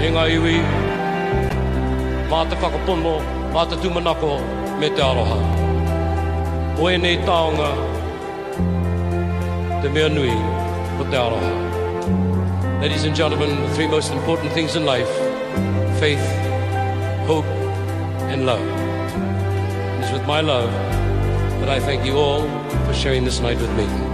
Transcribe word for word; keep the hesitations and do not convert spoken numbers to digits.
e ngā iwi, mā te whakapono, mā te tumanako, me te aroha. O e nei taonga, te mea nui, ko te aroha. Ladies and gentlemen, the three most important things in life, faith, hope, and love. It is with my love that I thank you all for sharing this night with me.